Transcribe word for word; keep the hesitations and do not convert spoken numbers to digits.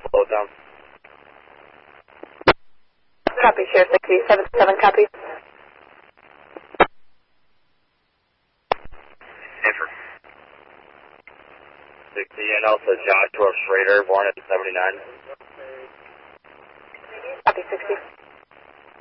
flow down. Copy, Sheriff sixty, seven seven, copy. Answer. sixty, and also Joshua Schrader, born at seventy-nine. Copy, sixty.